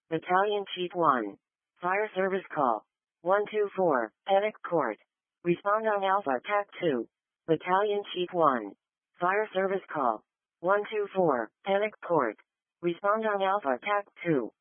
Battalion Chief 1. Fire Service Call. 124, Panic Court. Respond on Alpha TAC 2. Battalion Chief 1. Fire Service Call. 124, Panic Court. Respond on Alpha TAC 2.